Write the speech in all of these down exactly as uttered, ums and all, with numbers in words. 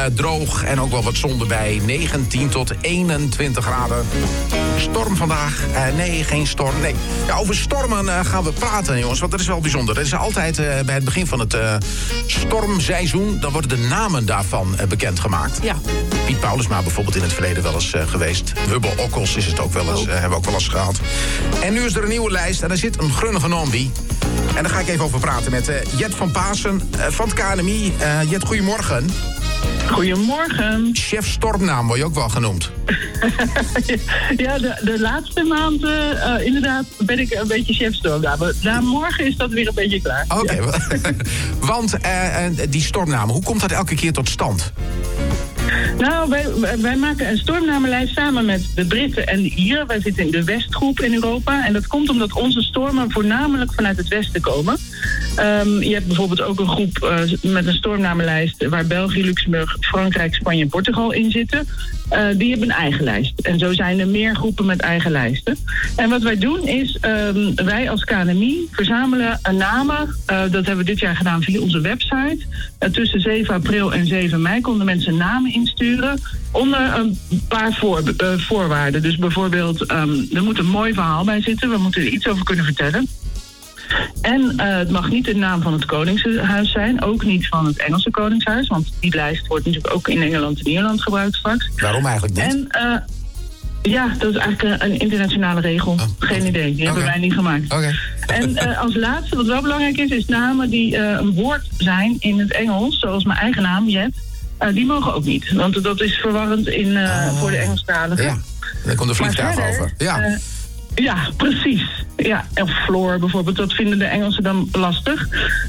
droog en ook wel wat zon erbij. negentien tot eenentwintig graden. Storm vandaag? Uh, nee, geen storm. Nee. Ja, over stormen uh, gaan we praten, jongens. Want dat is wel bijzonder. Er is altijd uh, bij het begin van het uh, stormseizoen... dan worden de namen daarvan uh, bekendgemaakt. Ja. Piet Paulusma bijvoorbeeld in het verleden wel eens uh, geweest. Wubbel Okkels is het ook wel eens, uh, hebben we ook wel eens gehad. En nu is er een nieuwe lijst en er zit een grunnige naam bij. En daar ga ik even over praten met uh, Jet van Paasen uh, van het K N M I. Uh, Jet, goedemorgen. Goedemorgen. Chef Stormnaam word je ook wel genoemd. Ja, de, de laatste maand uh, uh, inderdaad ben ik een beetje chef Stormnaam. Na morgen is dat weer een beetje klaar. Oké, okay, ja. Want uh, uh, die stormnamen, hoe komt dat elke keer tot stand? Nou, wij, wij maken een stormnamenlijst samen met de Britten en de Ieren. Wij zitten in de Westgroep in Europa. En dat komt omdat onze stormen voornamelijk vanuit het westen komen. Um, je hebt bijvoorbeeld ook een groep uh, met een stormnamenlijst... waar België, Luxemburg, Frankrijk, Spanje en Portugal in zitten. Uh, die hebben een eigen lijst. En zo zijn er meer groepen met eigen lijsten. En wat wij doen is, um, wij als K N M I verzamelen namen. Uh, dat hebben we dit jaar gedaan via onze website. Uh, tussen zeven april en zeven mei konden mensen namen insturen... onder een paar voor, uh, voorwaarden. Dus bijvoorbeeld, um, er moet een mooi verhaal bij zitten. We moeten er iets over kunnen vertellen. En uh, het mag niet de naam van het Koningshuis zijn. Ook niet van het Engelse Koningshuis. Want die lijst wordt natuurlijk ook in Engeland en Ierland gebruikt straks. Waarom eigenlijk niet? En, uh, ja, dat is eigenlijk een internationale regel. Oh, Geen okay. idee, die okay. hebben wij niet gemaakt. Okay. En uh, als laatste, wat wel belangrijk is, is namen die uh, een woord zijn in het Engels. Zoals mijn eigen naam, Jet. Uh, die mogen ook niet. Want dat is verwarrend in, uh, oh. voor de Engelstaligen. Ja, daar komt de vliegtuig over. Ja. Uh, Ja, precies. Ja, of Floor bijvoorbeeld, dat vinden de Engelsen dan lastig.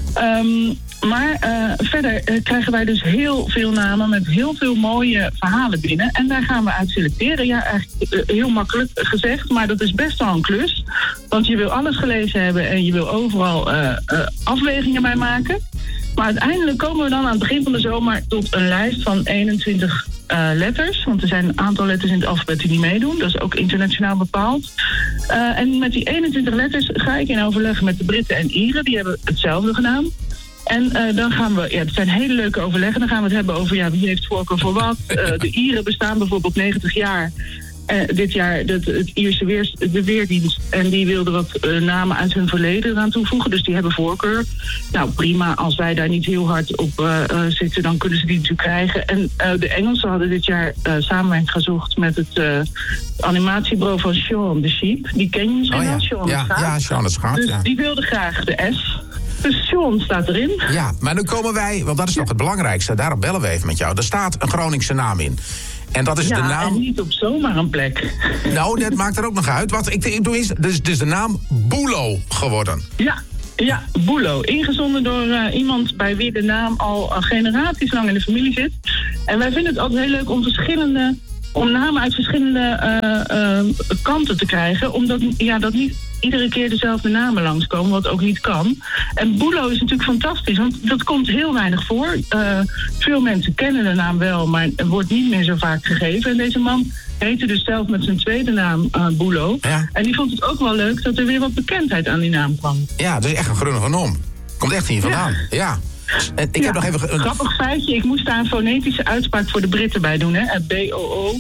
Um, maar uh, verder uh, krijgen wij dus heel veel namen met heel veel mooie verhalen binnen. En daar gaan we uit selecteren. Ja, eigenlijk uh, heel makkelijk gezegd, maar dat is best wel een klus. Want je wil alles gelezen hebben en je wil overal uh, uh, afwegingen bij maken. Maar uiteindelijk komen we dan aan het begin van de zomer tot een lijst van eenentwintig uh, letters. Want er zijn een aantal letters in het alfabet die niet meedoen. Dat is ook internationaal bepaald. Uh, en met die eenentwintig letters ga ik in overleg met de Britten en Ieren. Die hebben hetzelfde gedaan. En uh, dan gaan we, ja, het zijn hele leuke overleggen. Dan gaan we het hebben over, ja, wie heeft voorkeur voor wat. Uh, de Ieren bestaan bijvoorbeeld negentig jaar. Uh, dit jaar dat het Ierse weer, de Weerdienst. En die wilden wat uh, namen uit hun verleden eraan toevoegen. Dus die hebben voorkeur. Nou, prima. Als wij daar niet heel hard op uh, uh, zitten, dan kunnen ze die natuurlijk krijgen. En uh, de Engelsen hadden dit jaar uh, samenwerking gezocht met het uh, animatiebureau van Shaun the Sheep. Die ken je misschien wel, oh, ja. Shaun ja, the Schaap. Ja, Shaun the Schaap. Dus ja. die wilden graag de S. Dus Shaun staat erin. Ja, maar nu komen wij, want dat is toch het belangrijkste. Daarom bellen we even met jou. Er staat een Groningse naam in. En dat is ja, de naam... en niet op zomaar een plek. Nou, dat maakt er ook nog uit. Wat ik, ik doe is, dus, dus de naam Boelo geworden. Ja, ja, Boelo. Ingezonden door uh, iemand bij wie de naam al uh, generaties lang in de familie zit. En wij vinden het altijd heel leuk om verschillende... om namen uit verschillende uh, uh, kanten te krijgen. Omdat ja, dat niet iedere keer dezelfde namen langskomen, wat ook niet kan. En Boelo is natuurlijk fantastisch, want dat komt heel weinig voor. Uh, veel mensen kennen de naam wel, maar het wordt niet meer zo vaak gegeven. En deze man heette dus zelf met zijn tweede naam uh, Boelo. Ja. En die vond het ook wel leuk dat er weer wat bekendheid aan die naam kwam. Ja, dat is echt een grunnige naam. Komt echt hier vandaan. Ja. ja. En ik ja, heb nog even... Een grappig feitje, ik moest daar een fonetische uitspraak voor de Britten bij doen, hè. B O O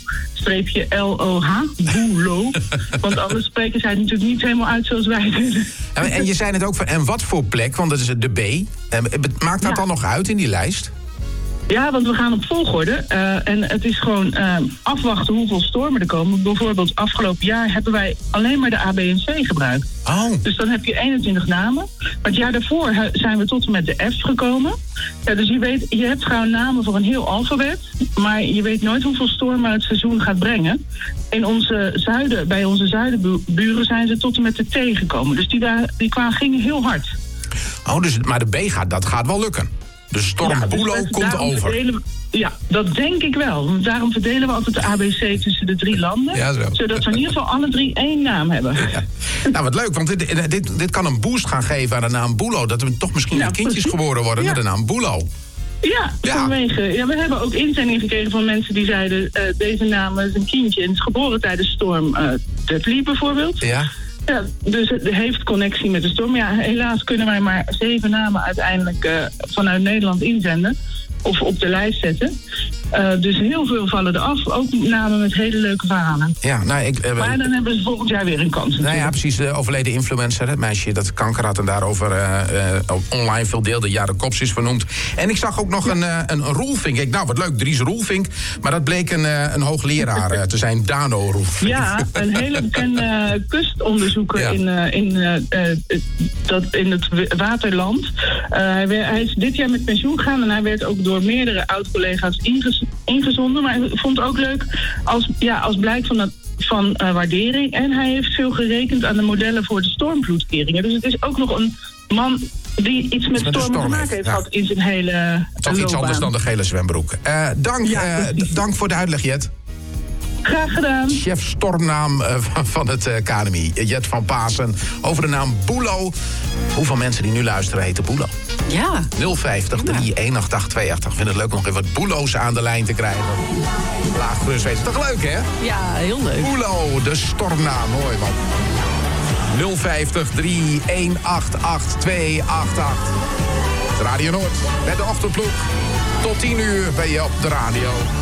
L O H, Boelo. Want anders spreken zij het natuurlijk niet helemaal uit zoals wij doen. En, en je zei het ook van, en wat voor plek, want dat is de B. Maakt dat ja. dan nog uit in die lijst? Ja, want we gaan op volgorde. Uh, en het is gewoon uh, afwachten hoeveel stormen er komen. Bijvoorbeeld afgelopen jaar hebben wij alleen maar de A, B en C gebruikt. Oh. Dus dan heb je eenentwintig namen. Maar het jaar daarvoor zijn we tot en met de F gekomen. Ja, dus je weet, je hebt gewoon namen voor een heel alfabet. Maar je weet nooit hoeveel stormen het seizoen gaat brengen. In onze zuiden, bij onze zuidenburen zijn ze tot en met de T gekomen. Dus die, die kwamen, gingen heel hard. Oh, dus, maar de B gaat, dat gaat wel lukken. Dus storm ja, dus Boelo komt over. We, ja, dat denk ik wel. Want daarom verdelen we altijd de A B C tussen de drie landen. Ja, zo. Zodat we in ieder geval alle drie één naam hebben. Ja. Nou, wat leuk, want dit, dit, dit kan een boost gaan geven aan de naam Boelo. Dat er toch misschien ja, kindjes precies. geboren worden ja. met de naam Boelo. Ja, ja. vanwege. Ja, we hebben ook inzendingen gekregen van mensen die zeiden... Uh, deze naam is een kindje en is geboren tijdens storm uh, Dudley bijvoorbeeld. Ja. Ja, dus het heeft connectie met de storm. Ja, helaas kunnen wij maar zeven namen uiteindelijk uh, vanuit Nederland inzenden. Of op de lijst zetten. Uh, dus heel veel vallen eraf. Ook namen met hele leuke verhalen. Ja, nou, ik, uh, maar dan hebben ze volgend jaar weer een kans. Nou ja, precies. De overleden influencer, het meisje dat kanker had en daarover uh, uh, online veel deelde. Ja, de Kops is vernoemd. En ik zag ook nog een, uh, een Roelvink. Ik, nou, wat leuk, Dries Roelvink. Maar dat bleek een, uh, een hoogleraar uh, te zijn, Dano Roelvink. Ja, een hele bekende kustonderzoeker ja. in, uh, in, uh, uh, dat, in het waterland. Uh, hij, werd, hij is dit jaar met pensioen gegaan en hij werd ook door meerdere oud-collega's ingez, ingezonden. Maar hij vond het ook leuk als, ja, als blijk van dat van uh, waardering. En hij heeft veel gerekend aan de modellen voor de stormvloedkeringen. Dus het is ook nog een man die iets met, met stormen storm te maken heeft gehad ja. in zijn hele Toch loopbaan. Iets anders dan de gele zwembroek. Uh, dank, ja, uh, d- dank voor de uitleg, Jet. Graag gedaan. Chef stormnaam uh, van het uh, K N M I, Jet van Paasen. Over de naam Boelo. Hoeveel mensen die nu luisteren heten Boelo? Ja. nul vijftig, drie een acht acht twee acht. Ik vind het leuk om nog even wat Boelo's aan de lijn te krijgen. Laag gerust weten. Toch leuk, hè? Ja, heel leuk. Boelo, de stormnaam. Mooi, man. nul vijftig, drie een acht acht twee acht acht. Radio Noord, bij de ochtendploeg. Tot tien uur ben je op de radio.